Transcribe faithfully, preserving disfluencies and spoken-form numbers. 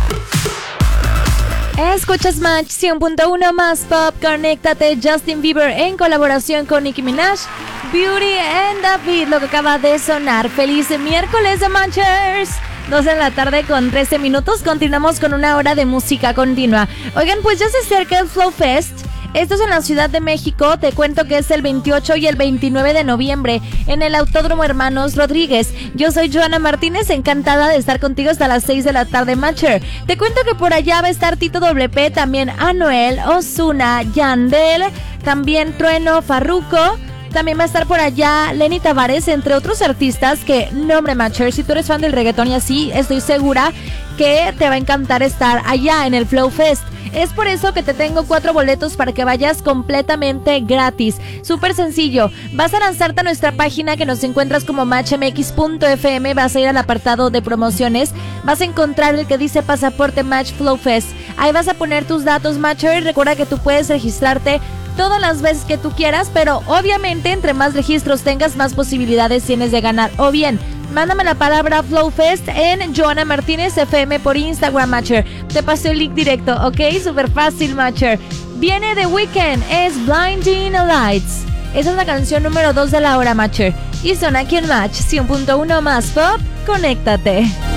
Escuchas Match cien punto uno más pop. Conéctate. Justin Bieber en colaboración con Nicki Minaj. Beauty and the Beat, lo que acaba de sonar. Feliz miércoles de Matchers. dos de la tarde con trece minutos. Continuamos con una hora de música continua. Oigan, pues ya se acerca el Flow Fest. Esto es en la Ciudad de México. Te cuento que es el veintiocho y el veintinueve de noviembre en el Autódromo Hermanos Rodríguez. Yo soy Joana Martínez, encantada de estar contigo hasta las seis de la tarde, Matcher. Te cuento que por allá va a estar Tito W P, también Anuel, Ozuna, Yandel, también Trueno, Farruko. También va a estar por allá Lenny Tavares, entre otros artistas que, no hombre, Matcher, si tú eres fan del reggaetón y así, estoy segura que te va a encantar estar allá en el Flow Fest. Es por eso que te tengo cuatro boletos para que vayas completamente gratis. Súper sencillo. Vas a lanzarte a nuestra página que nos encuentras como match m x punto f m. Vas a ir al apartado de promociones. Vas a encontrar el que dice Pasaporte Match Flow Fest. Ahí vas a poner tus datos, Matcher. Recuerda que tú puedes registrarte todas las veces que tú quieras, pero obviamente entre más registros tengas, más posibilidades tienes de ganar. O bien, mándame la palabra Flow Fest en Joana Martínez F M por Instagram, Matcher. Te pasé el link directo, ¿ok? Súper fácil, Matcher. Viene The Weeknd, es Blinding Lights. Esa es la canción número dos de la hora, Matcher. Y son aquí en Match cien punto uno más pop. Conéctate.